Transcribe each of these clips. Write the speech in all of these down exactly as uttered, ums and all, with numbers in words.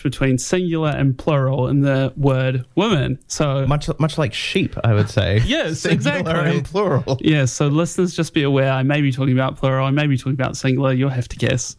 between singular and plural in the word woman. So much much like sheep, I would say. Yes, singular exactly. and plural. Yeah, so listeners, just be aware, I may be talking about plural, I may be talking about singular, you'll have to guess.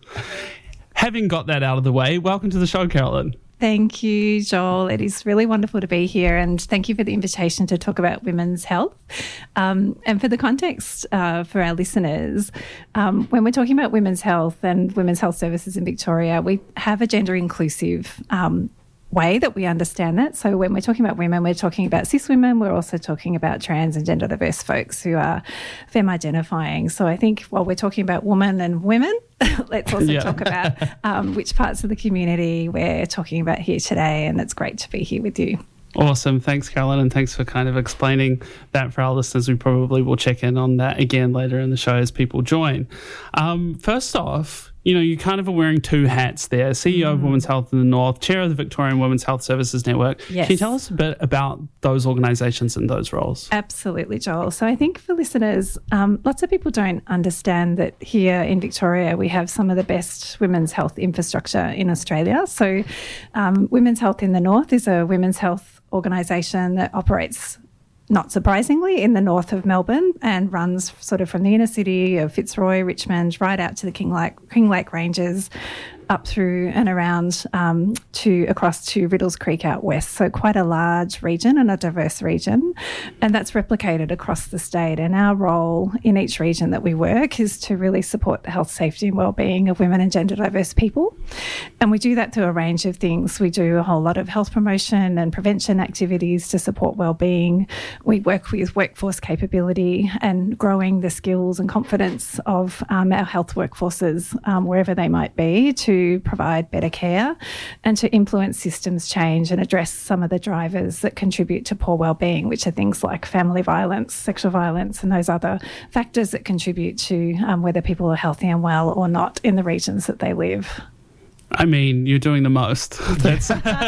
Having got that out of the way, welcome to the show, Carolyn. Thank you, Joel. It is really wonderful to be here, and thank you for the invitation to talk about women's health. Um, and for the context uh, for our listeners, um, when we're talking about women's health and women's health services in Victoria, we have a gender inclusive um way that we understand that. So when we're talking about women, we're talking about cis women, we're also talking about trans and gender diverse folks who are femme identifying. So I think while we're talking about woman and women, let's also yeah. talk about um, which parts of the community we're talking about here today, and it's great to be here with you. Awesome. Thanks, Carolyn, and thanks for kind of explaining that for our listeners. We probably will check in on that again later in the show as people join. Um, first off, you know, you kind of are wearing two hats there, C E O mm. of Women's Health in the North, Chair of the Victorian Women's Health Services Network. Yes. Can you tell us a bit about those organisations and those roles? Absolutely, Joel. So I think for listeners, um, lots of people don't understand that here in Victoria we have some of the best women's health infrastructure in Australia. So um, Women's Health in the North is a women's health organisation that operates, not surprisingly, in the north of Melbourne and runs sort of from the inner city of Fitzroy, Richmond, right out to the Kinglake, Kinglake Ranges, up through and around um, to across to Riddles Creek out west. So quite a large region and a diverse region, and that's replicated across the state. And our role in each region that we work is to really support the health, safety and wellbeing of women and gender diverse people. And we do that through a range of things. We do a whole lot of health promotion and prevention activities to support wellbeing. We work with workforce capability and growing the skills and confidence of um, our health workforces um, wherever they might be, to provide better care and to influence systems change and address some of the drivers that contribute to poor wellbeing, which are things like family violence, sexual violence, and those other factors that contribute to um, whether people are healthy and well or not in the regions that they live. I mean, you're doing the most. That's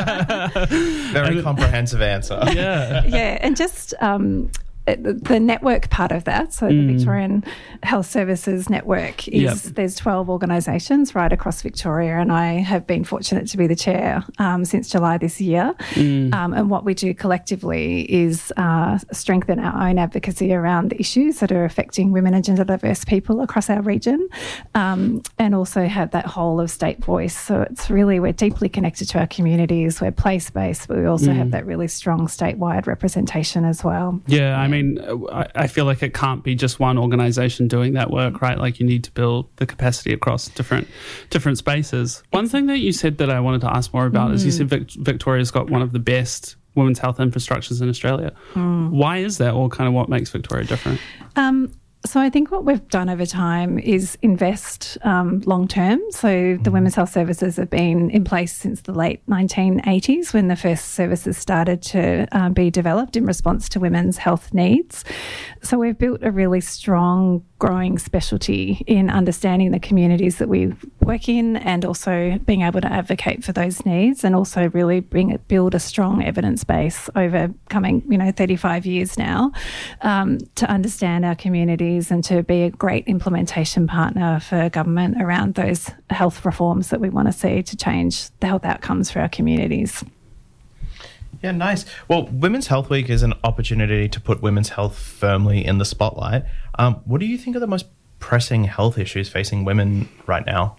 very comprehensive answer. Yeah. Yeah, and just um, the network part of that, so the mm. Victorian Health Services Network, is yep. there's twelve organisations right across Victoria, and I have been fortunate to be the chair um, since July this year. Mm. Um, and what we do collectively is uh, strengthen our own advocacy around the issues that are affecting women and gender diverse people across our region, um, and also have that whole of state voice. So it's really, we're deeply connected to our communities, we're place-based, but we also mm. have that really strong statewide representation as well. Yeah, I mean, I mean, I feel like it can't be just one organisation doing that work, right? Like you need to build the capacity across different different spaces. One thing that you said that I wanted to ask more about mm. is you said Vic- Victoria's got one of the best women's health infrastructures in Australia. Mm. Why is that, or kind of what makes Victoria different? Um, So I think what we've done over time is invest um, long term. So the Women's Health Services have been in place since the late nineteen eighties, when the first services started to um, be developed in response to women's health needs. So we've built a really strong, growing specialty in understanding the communities that we work in, and also being able to advocate for those needs, and also really bring build a strong evidence base over coming, you know, thirty-five years now, um, to understand our communities and to be a great implementation partner for government around those health reforms that we want to see to change the health outcomes for our communities. Yeah, nice. Well, Women's Health Week is an opportunity to put women's health firmly in the spotlight. Um, what do you think are the most pressing health issues facing women right now?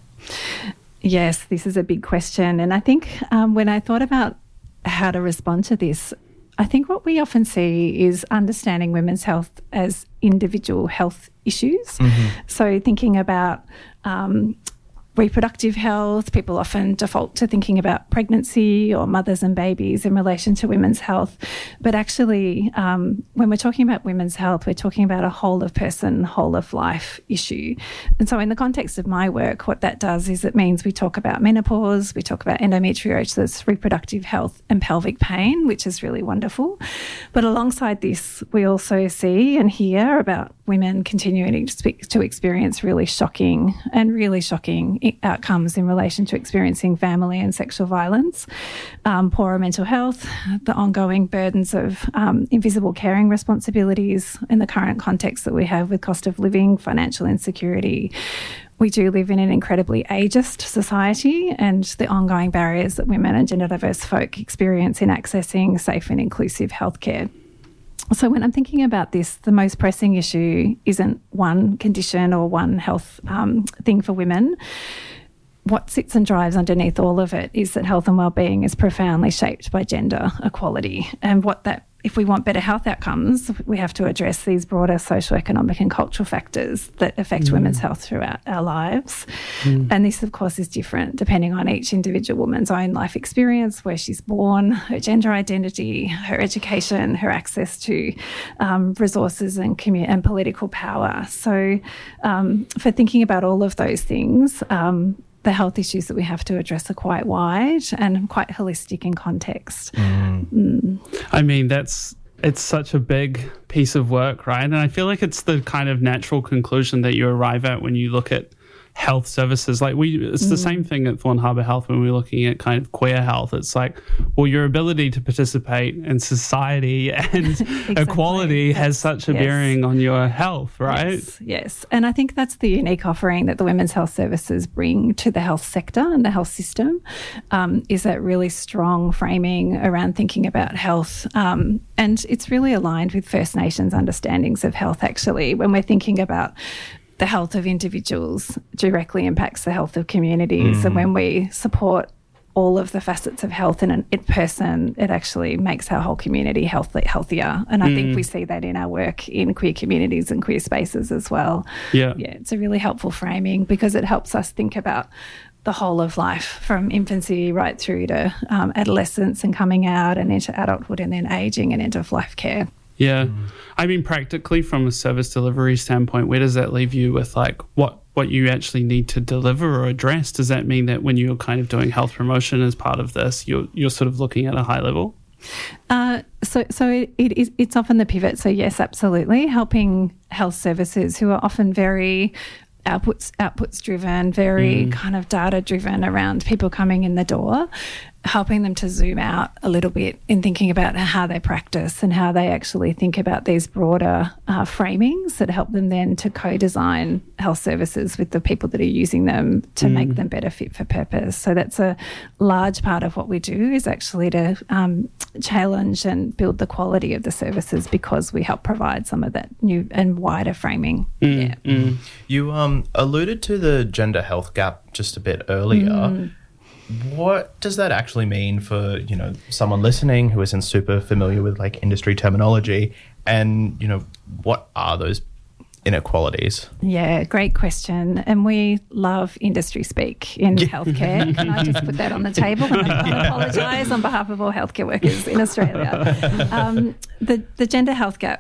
Yes, this is a big question. And I think um, when I thought about how to respond to this, I think what we often see is understanding women's health as individual health issues. Mm-hmm. So thinking about um, reproductive health, people often default to thinking about pregnancy or mothers and babies in relation to women's health. But actually, um, when we're talking about women's health, we're talking about a whole of person, whole of life issue. And so in the context of my work, what that does is it means we talk about menopause, we talk about endometriosis, reproductive health and pelvic pain, which is really wonderful. But alongside this, we also see and hear about women continuing to, speak, to experience really shocking and really shocking outcomes in relation to experiencing family and sexual violence, um, poorer mental health, the ongoing burdens of um, invisible caring responsibilities in the current context that we have with cost of living, financial insecurity. we do live in an incredibly ageist society, and the ongoing barriers that women and gender diverse folk experience in accessing safe and inclusive healthcare. So when I'm thinking about this, the most pressing issue isn't one condition or one health um, thing for women. What sits and drives underneath all of it is that health and wellbeing is profoundly shaped by gender equality. And what that, if we want better health outcomes, we have to address these broader socioeconomic and cultural factors that affect mm. women's health throughout our lives. Mm. And this, of course, is different depending on each individual woman's own life experience, where she's born, her gender identity, her education, her access to um, resources and, commu- and political power. So um, for thinking about all of those things, um, the health issues that we have to address are quite wide and quite holistic in context. Mm. Mm. I mean, that's it's such a big piece of work, right? And I feel like it's the kind of natural conclusion that you arrive at when you look at health services. Like we, it's the mm. same thing at Thorn Harbour Health when we're looking at kind of queer health. It's like, well, your ability to participate in society and exactly. equality that's, has such a yes. bearing on your health, right? Yes, yes. And I think that's the unique offering that the Women's Health Services bring to the health sector and the health system, um, is that really strong framing around thinking about health. Um, and it's really aligned with First Nations understandings of health, actually, when we're thinking about the health of individuals directly impacts the health of communities. Mm. And when we support all of the facets of health in a person, it actually makes our whole community healthy, healthier. And I mm. think we see that in our work in queer communities and queer spaces as well. Yeah. Yeah, it's a really helpful framing because it helps us think about the whole of life, from infancy right through to um, adolescence and coming out and into adulthood and then ageing and end of life care. Yeah. Mm. I mean, practically from a service delivery standpoint, where does that leave you with like what, what you actually need to deliver or address? Does that mean that when you're kind of doing health promotion as part of this, you're you're sort of looking at a high level? Uh, so so it, it is, it's often the pivot. So yes, absolutely. Helping health services who are often very outputs outputs driven, very mm. kind of data driven around people coming in the door, helping them to zoom out a little bit in thinking about how they practice and how they actually think about these broader uh, framings that help them then to co-design health services with the people that are using them to mm. make them better fit for purpose. So that's a large part of what we do, is actually to um, challenge and build the quality of the services because we help provide some of that new and wider framing. Mm. Yeah. Mm. You um, alluded to the gender health gap just a bit earlier. Mm. What does that actually mean for, you know, someone listening who isn't super familiar with like industry terminology, and, you know, what are those inequalities? Yeah, great question. And we love industry speak in healthcare. Can I just put that on the table and apologise on behalf of all healthcare workers in Australia? Um, the, the gender health gap,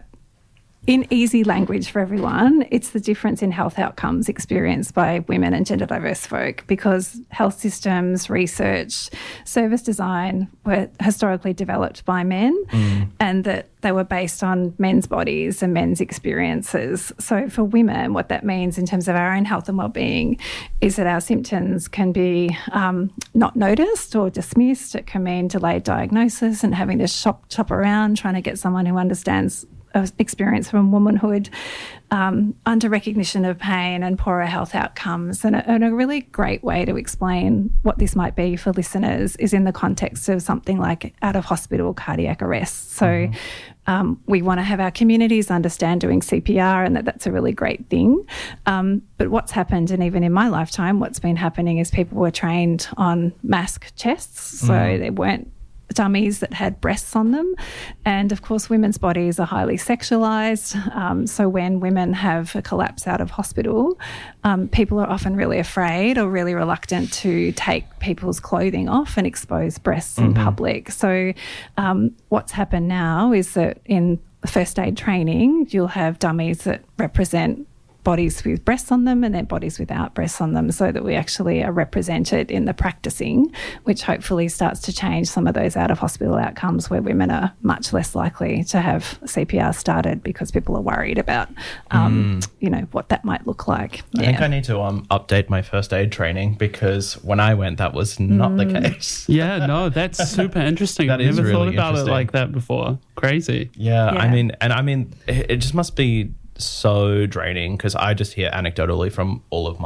in easy language for everyone, it's the difference in health outcomes experienced by women and gender diverse folk, because health systems, research, service design were historically developed by men mm. and that they were based on men's bodies and men's experiences. So for women, what that means in terms of our own health and wellbeing is that our symptoms can be um, not noticed or dismissed. It can mean delayed diagnosis and having to shop, shop around trying to get someone who understands experience from womanhood, um, under recognition of pain and poorer health outcomes. And a, and a really great way to explain what this might be for listeners is in the context of something like out-of-hospital cardiac arrest. So mm-hmm. um, we want to have our communities understand doing C P R, and that that's a really great thing. Um, but what's happened, and even in my lifetime, what's been happening is people were trained on mask chests, so mm. they weren't dummies that had breasts on them. And of course, women's bodies are highly sexualised. Um, so when women have a collapse out of hospital, um, people are often really afraid or really reluctant to take people's clothing off and expose breasts mm-hmm. in public. So um, what's happened now is that in first aid training, you'll have dummies that represent bodies with breasts on them and then bodies without breasts on them, so that we actually are represented in the practicing, which hopefully starts to change some of those out-of-hospital outcomes where women are much less likely to have C P R started because people are worried about, um, mm. you know, what that might look like. I yeah. think I need to um, update my first aid training, because when I went, that was not mm. the case. Yeah, no, that's super interesting. That I've is never really thought about it like that before. Crazy. Yeah, yeah, I mean, and I mean, it, it just must be so draining, because I just hear anecdotally from all of my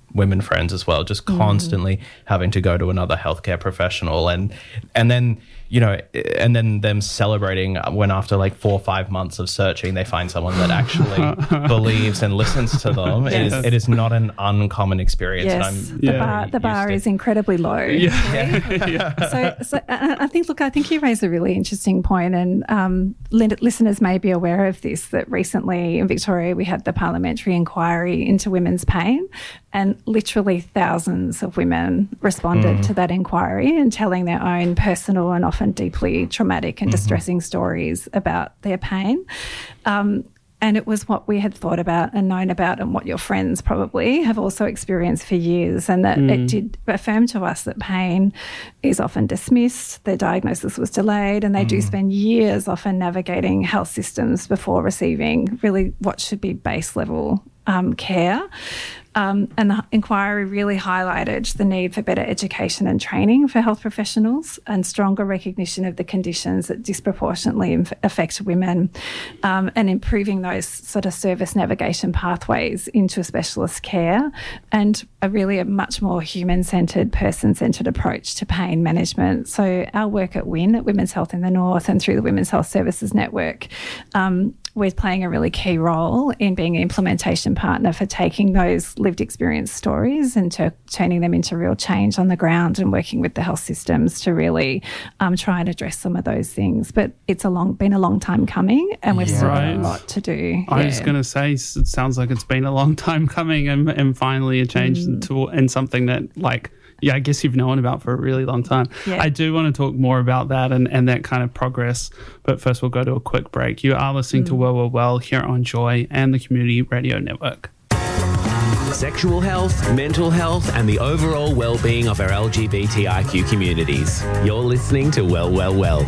women friends as well, just constantly mm. having to go to another healthcare professional, and and then you know, and then them celebrating when after like four or five months of searching, they find someone that actually believes and listens to them. Yes. It is it is not an uncommon experience. Yes, and I'm the very bar the bar used to. is incredibly low. Yeah. yeah. So, so uh, I think, look, I think you raised a really interesting point, and um, listeners may be aware of this, that recently in Victoria we had the parliamentary inquiry into women's pain, and literally thousands of women responded mm. to that inquiry and telling their own personal and often deeply traumatic and mm-hmm. distressing stories about their pain. Um, And it was what we had thought about and known about, and what your friends probably have also experienced for years, and that mm. it did affirm to us that pain is often dismissed, their diagnosis was delayed, and they mm. do spend years often navigating health systems before receiving really what should be base level um, care. Um, and the inquiry really highlighted the need for better education and training for health professionals, and stronger recognition of the conditions that disproportionately inf- affect women, um, and improving those sort of service navigation pathways into specialist care, and a really a much more human-centred, person-centred approach to pain management. So our work at W I N, at Women's Health in the North, and through the Women's Health Services Network, um, we're playing a really key role in being an implementation partner for taking those lived experience stories and to turning them into real change on the ground, and working with the health systems to really um, try and address some of those things. But it's a long, been a long time coming, and we've yeah. still got a lot to do. I yeah. was going to say, it sounds like it's been a long time coming, and, and finally a change mm. into and something that, like, yeah, I guess you've known about for a really long time. Yeah. I do want to talk more about that and, and that kind of progress. But first, we'll go to a quick break. You are listening mm. to Well, Well, Well here on Joy and the Community Radio Network. Sexual health, mental health, and the overall well-being of our L G B T I Q communities. You're listening to Well, Well, Well.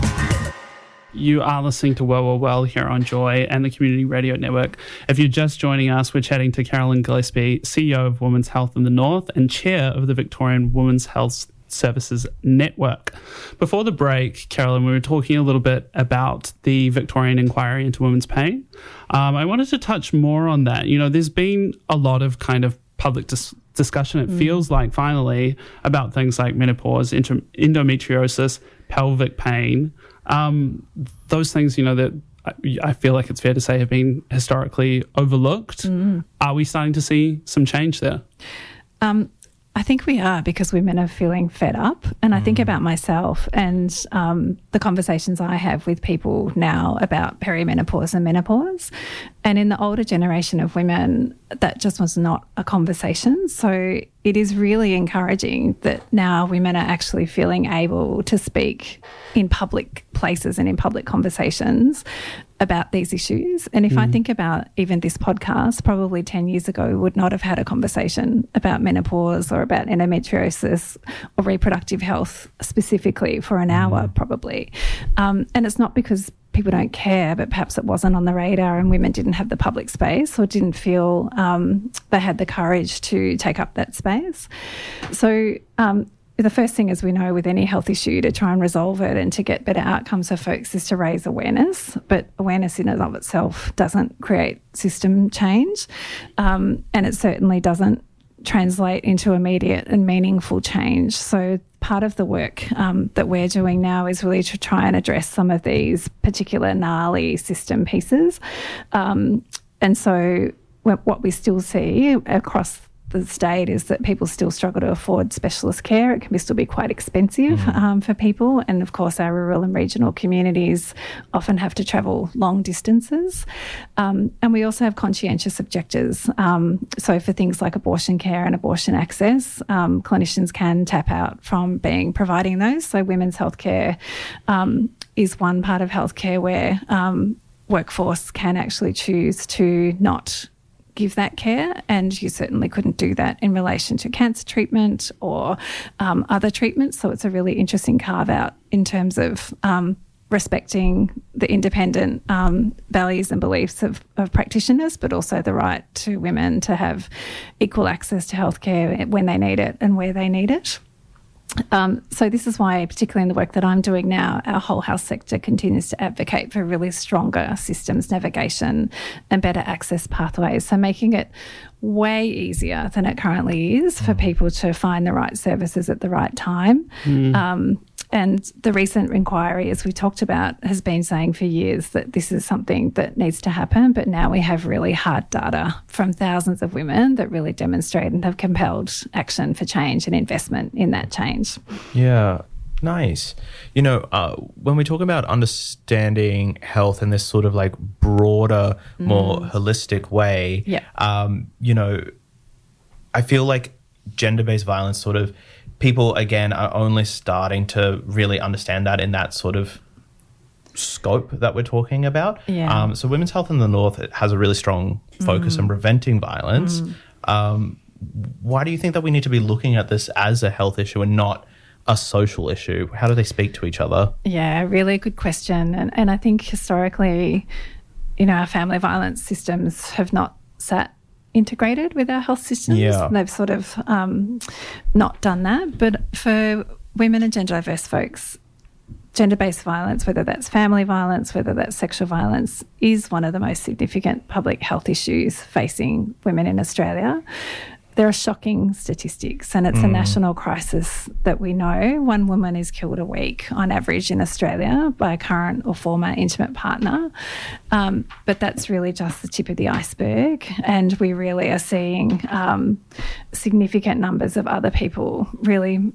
You are listening to Well, Well, Well here on Joy and the Community Radio Network. If you're just joining us, we're chatting to Carolyn Gillespie, C E O of Women's Health in the North and Chair of the Victorian Women's Health Services Network. Before the break, Carolyn, we were talking a little bit about the Victorian inquiry into women's pain. Um, I wanted to touch more on that. You know, there's been a lot of kind of public dis- discussion, it mm. feels like, finally, about things like menopause, endo- endometriosis, pelvic pain. Um, those things, you know, that I feel like it's fair to say have been historically overlooked. Mm. Are we starting to see some change there? Um, I think we are, because women are feeling fed up. And I mm. think about myself and um, the conversations I have with people now about perimenopause and menopause. And in the older generation of women, that just was not a conversation. So it is really encouraging that now women are actually feeling able to speak in public places and in public conversations about these issues. And if mm. I think about even this podcast, probably ten years ago, we would not have had a conversation about menopause or about endometriosis or reproductive health specifically for an mm. hour, probably. Um, and it's not because people don't care, but perhaps it wasn't on the radar and women didn't have the public space or didn't feel um, they had the courage to take up that space. So um, the first thing, as we know, with any health issue, to try and resolve it and to get better outcomes for folks is to raise awareness. But awareness in and of itself doesn't create system change, um, and it certainly doesn't translate into immediate and meaningful change. So part of the work um, that we're doing now is really to try and address some of these particular gnarly system pieces. Um, and so what we still see across the state is that people still struggle to afford specialist care. It can be still be quite expensive mm. um, for people. And of course, our rural and regional communities often have to travel long distances. Um, and we also have conscientious objectors. Um, so for things like abortion care and abortion access, um, clinicians can tap out from being providing those. So women's healthcare um, is one part of healthcare where um, workforce can actually choose to not give that care, and you certainly couldn't do that in relation to cancer treatment or um, other treatments. So it's a really interesting carve out in terms of um, respecting the independent um, values and beliefs of, of practitioners, but also the right to women to have equal access to healthcare when they need it and where they need it. Um, so this is why, particularly in the work that I'm doing now, our whole health sector continues to advocate for really stronger systems navigation and better access pathways. So making it way easier than it currently is for people to find the right services at the right time. Mm. Um, and the recent inquiry, as we talked about, has been saying for years that this is something that needs to happen, but now we have really hard data from thousands of women that really demonstrate and have compelled action for change and investment in that change. Yeah. Nice. You know, uh, when we talk about understanding health in this sort of like broader, mm. more holistic way, yeah. um, you know, I feel like gender-based violence sort of, people again are only starting to really understand that in that sort of scope that we're talking about. Yeah. Um, so Women's Health in the North has a really strong focus mm. on preventing violence. Mm. Um, why do you think that we need to be looking at this as a health issue and not a social issue? How do they speak to each other? Yeah, really good question. And and I think historically, you know, our family violence systems have not sat integrated with our health systems. Yeah. They've sort of um, not done that. But for women and gender diverse folks, gender-based violence, whether that's family violence, whether that's sexual violence, is one of the most significant public health issues facing women in Australia. There are shocking statistics, and it's mm. a national crisis that we know. One woman is killed a week on average in Australia by a current or former intimate partner. Um, but that's really just the tip of the iceberg, and we really are seeing um, significant numbers of other people really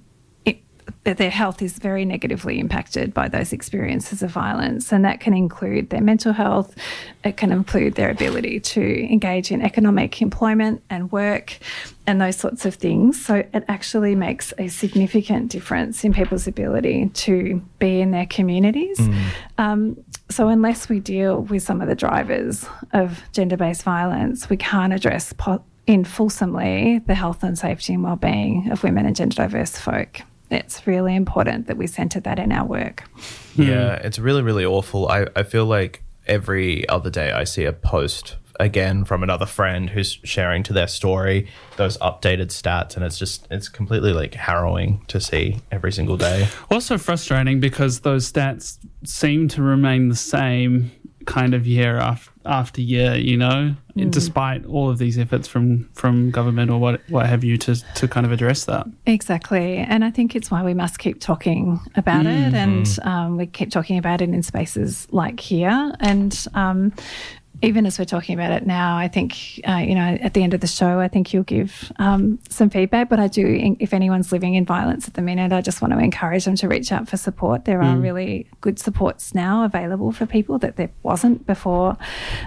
that their health is very negatively impacted by those experiences of violence, and that can include their mental health, it can include their ability to engage in economic employment and work and those sorts of things. So it actually makes a significant difference in people's ability to be in their communities. Mm. Um, so unless we deal with some of the drivers of gender-based violence, we can't address po- in fulsomely the health and safety and wellbeing of women and gender diverse folk. It's really important that we centre that in our work. Yeah, it's really, really awful. I, I feel like every other day I see a post again from another friend who's sharing to their story those updated stats, and it's just, it's completely like harrowing to see every single day. Also frustrating because those stats seem to remain the same kind of year after, after year, you know, mm. despite all of these efforts from, from government or what what have you to, to kind of address that. Exactly. And I think it's why we must keep talking about mm. it, and um, we keep talking about it in spaces like here. And um, even as we're talking about it now, I think, uh, you know, at the end of the show, I think you'll give um, some feedback. But I do, if anyone's living in violence at the minute, I just want to encourage them to reach out for support. There are mm. really good supports now available for people that there wasn't before.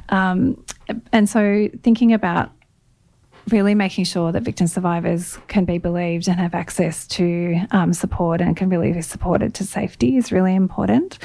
Um, and so thinking about really making sure that victim survivors can be believed and have access to um, support and can really be supported to safety is really important.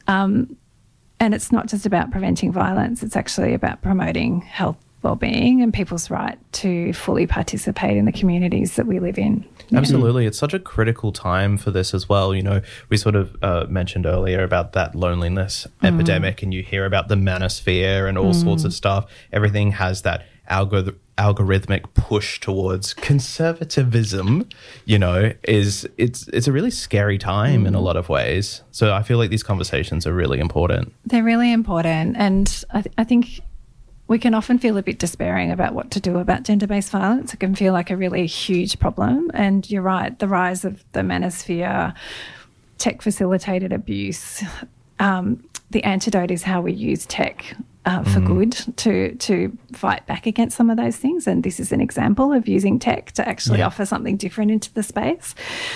Um, And it's not just about preventing violence, it's actually about promoting health, wellbeing and people's right to fully participate in the communities that we live in. Yeah. Absolutely. It's such a critical time for this as well. You know, we sort of uh, mentioned earlier about that loneliness mm. epidemic, and you hear about the manosphere and all mm. sorts of stuff. Everything has that algorith- algorithmic push towards conservatism, you know, is it's it's a really scary time mm. in a lot of ways. So I feel like these conversations are really important. They're really important. And I, th- I think we can often feel a bit despairing about what to do about gender-based violence. It can feel like a really huge problem. And you're right, the rise of the manosphere, tech-facilitated abuse, um, the antidote is how we use tech Uh, for mm. good to to fight back against some of those things. And this is an example of using tech to actually yeah. offer something different into the space.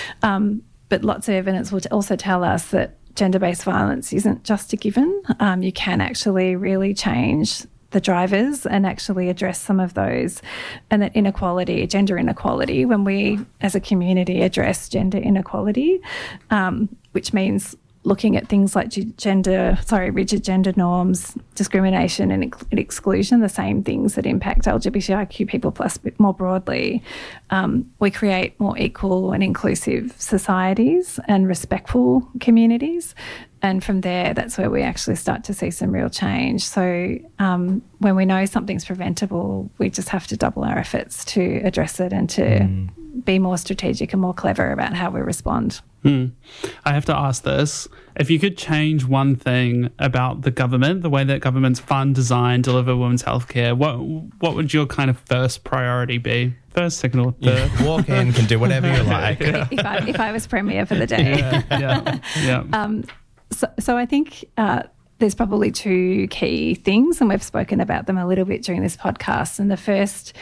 Um, but lots of evidence will also tell us that gender-based violence isn't just a given. Um, you can actually really change the drivers and actually address some of those. And that inequality, gender inequality, when we as a community address gender inequality, um, which means looking at things like gender, sorry, rigid gender norms, discrimination and, ex- and exclusion, the same things that impact L G B T I Q people plus more broadly, um, we create more equal and inclusive societies and respectful communities. And from there, that's where we actually start to see some real change. So um, when we know something's preventable, we just have to double our efforts to address it and to mm. be more strategic and more clever about how we respond. Hmm. I have to ask this. If you could change one thing about the government, the way that governments fund, design, deliver women's healthcare, what what would your kind of first priority be? First, second, or third? You walk in, can do whatever you like. Yeah. If, I, if I was Premier for the day. Yeah, yeah, yeah. Um, so, so I think uh, there's probably two key things, and we've spoken about them a little bit during this podcast. And the first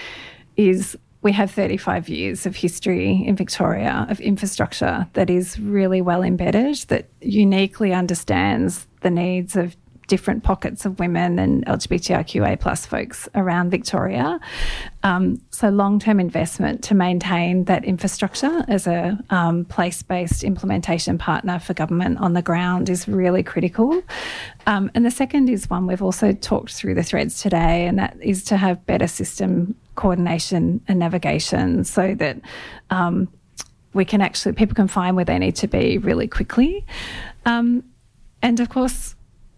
is we have thirty-five years of history in Victoria of infrastructure that is really well embedded, that uniquely understands the needs of different pockets of women and L G B T I Q A plus folks around Victoria. Um, so long-term investment to maintain that infrastructure as a um, place-based implementation partner for government on the ground is really critical. Um, and the second is one we've also talked through the threads today, and that is to have better system coordination and navigation so that um, we can actually, people can find where they need to be really quickly. Um, and of course,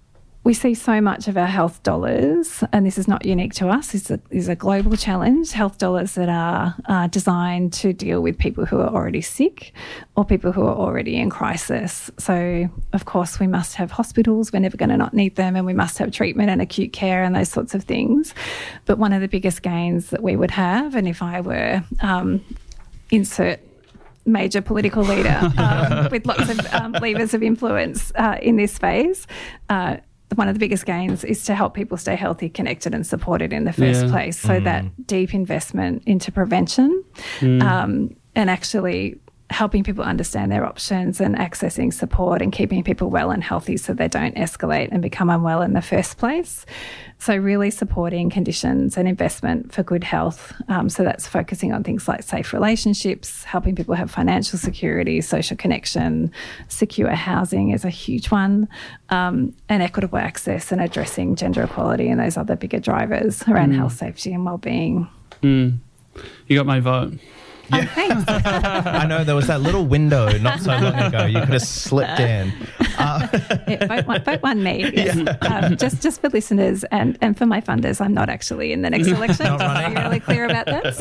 we see so much of our health dollars, and this is not unique to us, it's a, is a global challenge, health dollars that are uh, designed to deal with people who are already sick or people who are already in crisis. So, of course, we must have hospitals, we're never going to not need them, and we must have treatment and acute care and those sorts of things. But one of the biggest gains that we would have, and if I were um, insert major political leader um, with lots of um, levers of influence uh, in this phase, uh, one of the biggest gains is to help people stay healthy, connected and supported in the first Yeah. place. So Mm. that deep investment into prevention Mm. um, and actually helping people understand their options and accessing support and keeping people well and healthy so they don't escalate and become unwell in the first place. So really supporting conditions and investment for good health. Um, so that's focusing on things like safe relationships, helping people have financial security, social connection, secure housing is a huge one, um, and equitable access and addressing gender equality and those other bigger drivers around Mm. health, safety and wellbeing. Mm. You got my vote. Oh, thanks. I know there was that little window not so long ago. You could have slipped in. Uh, Yeah, vote, one, vote one me. Yes. Um, just just for listeners and, and for my funders, I'm not actually in the next election. Not Just to running. be really clear about that.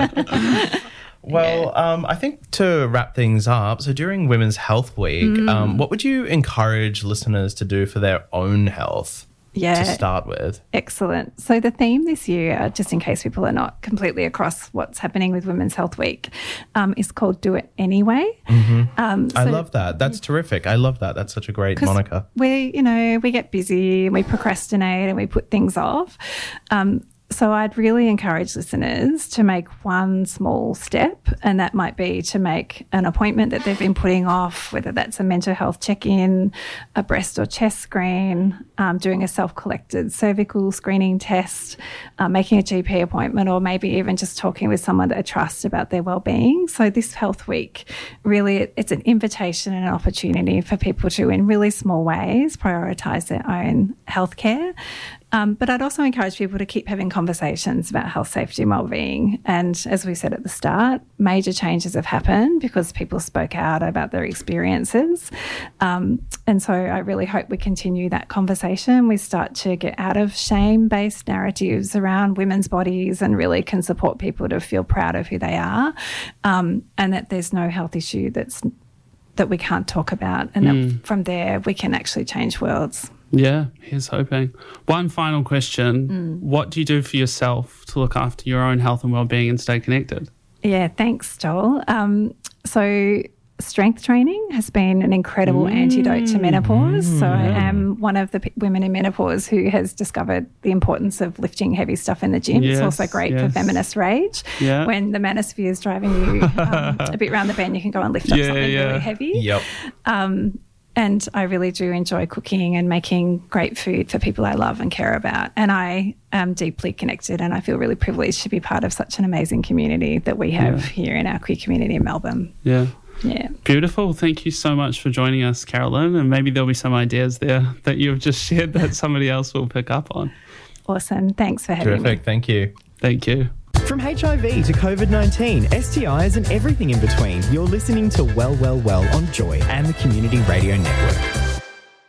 So. well, um, I think to wrap things up, so during Women's Health Week, Mm. um, what would you encourage listeners to do for their own health Yeah. to start with? Excellent. So the theme this year, just in case people are not completely across what's happening with Women's Health Week, um, is called Do It Anyway. Mm-hmm. Um, I so- love that. That's terrific. I love that. That's such a great 'cause moniker. We, you know, we get busy and we procrastinate and we put things off. Um, so I'd really encourage listeners to make one small step, and that might be to make an appointment that they've been putting off, whether that's a mental health check-in, a breast or chest screen, um, doing a self-collected cervical screening test, uh, making a G P appointment, or maybe even just talking with someone that they trust about their well-being. So this Health Week, really, it's an invitation and an opportunity for people to, in really small ways, prioritise their own healthcare. Um, but I'd also encourage people to keep having conversations about health, safety and wellbeing. And as we said at the start, major changes have happened because people spoke out about their experiences. Um, and so I really hope we continue that conversation. We start to get out of shame-based narratives around women's bodies and really can support people to feel proud of who they are, um, and that there's no health issue that's that we can't talk about. And Mm. that from there we can actually change worlds. Yeah, here's hoping. One final question. Mm. What do you do for yourself to look after your own health and well-being and stay connected? Yeah, thanks, Joel. Um, so strength training has been an incredible Mm. antidote to menopause. So I am one of the p- women in menopause who has discovered the importance of lifting heavy stuff in the gym. Yes, it's also great for yes. feminist rage. Yeah. When the manosphere is driving you um, a bit round the bend, you can go and lift up Yeah, something yeah. really heavy. Yep. Um, and I really do enjoy cooking and making great food for people I love and care about. And I am deeply connected, and I feel really privileged to be part of such an amazing community that we have Yeah. here in our queer community in Melbourne. Yeah. Yeah. Beautiful. Thank you so much for joining us, Carolyn. And maybe there'll be some ideas there that you've just shared that somebody else will pick up on. Awesome. Thanks for having me. Terrific. Thank you. Thank you. From H I V to COVID nineteen, S T Is and everything in between, you're listening to Well, Well, Well on Joy and the Community Radio Network.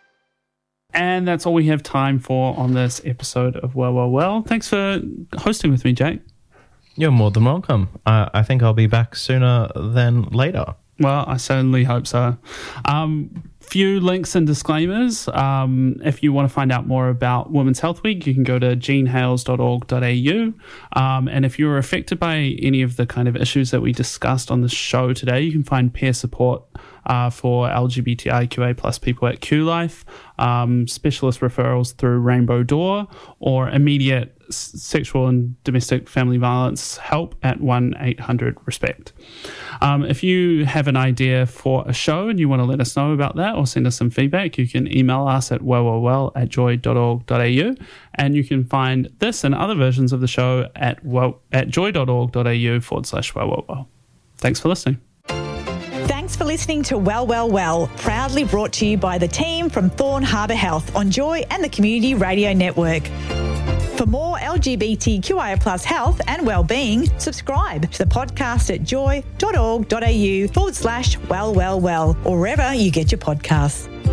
And that's all we have time for on this episode of Well, Well, Well. Thanks for hosting with me, Jake. You're more than welcome. Uh, I think I'll be back sooner than later. Well, I certainly hope so. Um, few links and disclaimers. Um, if you want to find out more about Women's Health Week, you can go to jean hales dot org dot a u. Um, and if you're affected by any of the kind of issues that we discussed on the show today, you can find peer support uh, for L G B T I Q A plus people at Q Life, um, specialist referrals through Rainbow Door, or immediate s- sexual and domestic family violence help at one eight hundred RESPECT. Um, if you have an idea for a show and you want to let us know about that or send us some feedback, you can email us at wellwellwell at joy dot org dot a u, and you can find this and other versions of the show at well, at joy dot org dot a u forward slash wellwellwell. Thanks for listening. Thanks for listening to Well, Well, Well, proudly brought to you by the team from Thorn Harbour Health on Joy and the Community Radio Network. For more L G B T Q I A plus health and wellbeing, subscribe to the podcast at joy dot org dot a u forward slash well, well, well, or wherever you get your podcasts.